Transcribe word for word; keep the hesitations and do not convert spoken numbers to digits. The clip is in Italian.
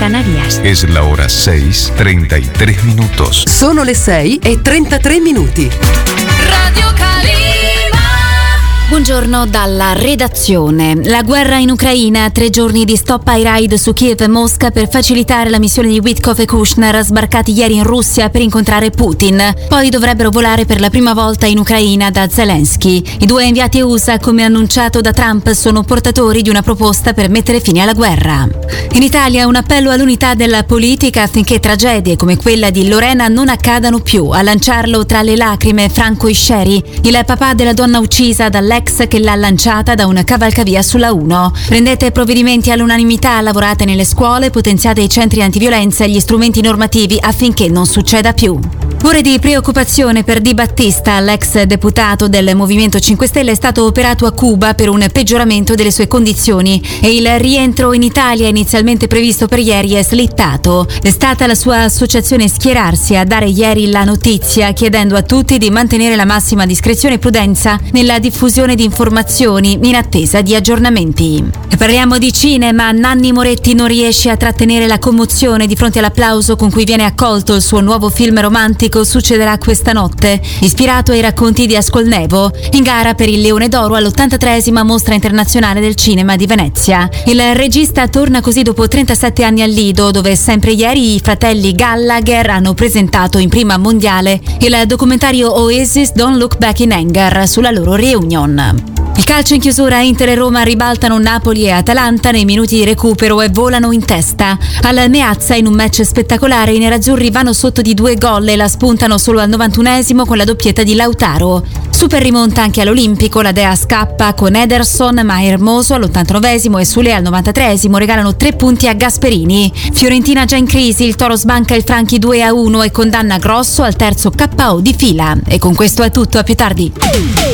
Canarias. Es la hora seis, treinta y tres minutos. Sono le sei e trentatré minuti. Radio Calima. Buongiorno dalla redazione. La guerra in Ucraina, tre giorni di stop ai raid su Kiev e Mosca per facilitare la missione di Witkoff e Kushner, sbarcati ieri in Russia per incontrare Putin. Poi dovrebbero volare per la prima volta in Ucraina da Zelensky. I due inviati U S A, come annunciato da Trump, sono portatori di una proposta per mettere fine alla guerra. In Italia un appello all'unità della politica affinché tragedie come quella di Lorena non accadano più. A lanciarlo tra le lacrime Franco Isceri, il papà della donna uccisa dall'ex che l'ha lanciata da una cavalcavia sulla uno. Prendete provvedimenti all'unanimità, lavorate nelle scuole, potenziate i centri antiviolenza e gli strumenti normativi affinché non succeda più. Ore di preoccupazione per Di Battista, l'ex deputato del Movimento cinque Stelle è stato operato a Cuba per un peggioramento delle sue condizioni e il rientro in Italia inizialmente previsto per ieri è slittato. È stata la sua associazione Schierarsi a dare ieri la notizia, chiedendo a tutti di mantenere la massima discrezione e prudenza nella diffusione di informazioni in attesa di aggiornamenti. E parliamo di cinema. Nanni Moretti non riesce a trattenere la commozione di fronte all'applauso con cui viene accolto il suo nuovo film romantico Succederà questa notte, ispirato ai racconti di Ascolnevo, in gara per il Leone d'Oro all'ottantatreesima Mostra Internazionale del Cinema di Venezia. Il regista torna così dopo trentasette anni al Lido, dove sempre ieri i fratelli Gallagher hanno presentato in prima mondiale il documentario Oasis Don't Look Back in Anger sulla loro reunion. Il calcio in chiusura. Inter e Roma ribaltano Napoli e Atalanta nei minuti di recupero e volano in testa. Al Meazza, in un match spettacolare, i nerazzurri vanno sotto di due gol e la spuntano solo al novantunesimo con la doppietta di Lautaro. Super rimonta anche all'Olimpico, la Dea scappa con Ederson, ma Hermoso all'ottantanovesimo e Sule al novantatreesimo regalano tre punti a Gasperini. Fiorentina già in crisi, il Toro sbanca il Franchi due a uno e condanna Grosso al terzo K O di fila. E con questo è tutto, a più tardi.